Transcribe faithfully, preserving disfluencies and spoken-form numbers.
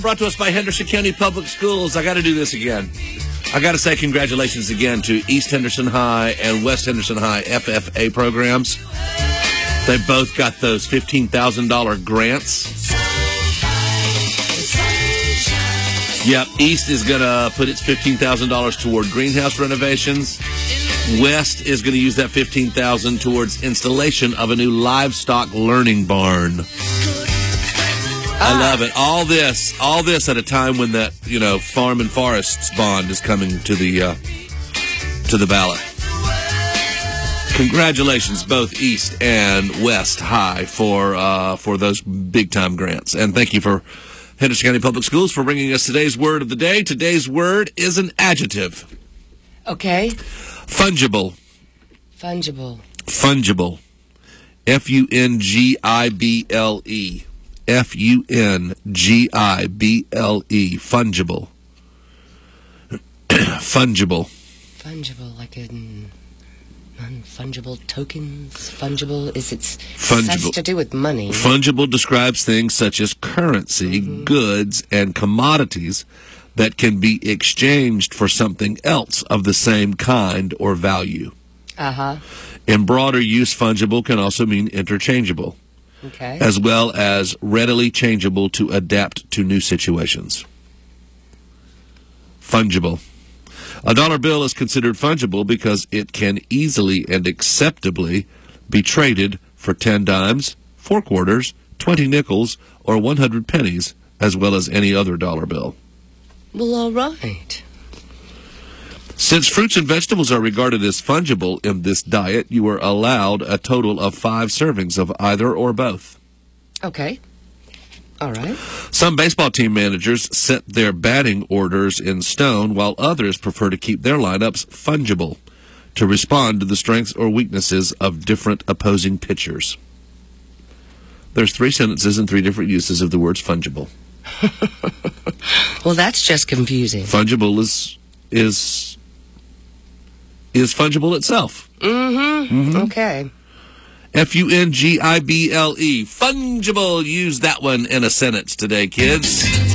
Brought to us by Henderson County Public Schools. I got to do this again. I got to say congratulations again to East Henderson High and West Henderson High F F A programs. They both got those fifteen thousand dollars grants. Yep, East is going to put its fifteen thousand dollars toward greenhouse renovations. West is going to use that fifteen thousand dollars towards installation of a new livestock learning barn. I love it. All this, all this at a time when that, you know, Farm and Forests bond is coming to the uh, to the ballot. Congratulations, both East and West High, for uh, for those big time grants, and thank you for Henderson County Public Schools for bringing us today's word of the day. Today's word is an adjective. Okay. Fungible. Fungible. Fungible. F U N G I B L E. F U N G I B L E. Fungible. Fungible. Fungible, like a non-fungible tokens. Fungible is it's Fungible. has to do with money. Fungible describes things such as currency, mm-hmm. goods, and commodities that can be exchanged for something else of the same kind or value. Uh-huh. In broader use, fungible can also mean interchangeable. Okay. As well as readily changeable to adapt to new situations. Fungible. A dollar bill is considered fungible because it can easily and acceptably be traded for ten dimes, four quarters, twenty nickels, or one hundred pennies, as well as any other dollar bill. Well, all right. Since fruits and vegetables are regarded as fungible in this diet, you are allowed a total of five servings of either or both. Okay. All right. Some baseball team managers set their batting orders in stone, while others prefer to keep their lineups fungible to respond to the strengths or weaknesses of different opposing pitchers. There's three sentences and three different uses of the words fungible. Well, that's just confusing. Fungible is is is fungible itself. Mm-hmm. mm-hmm. Okay. F U N G I B L E. Fungible. Use that one in a sentence today, kids.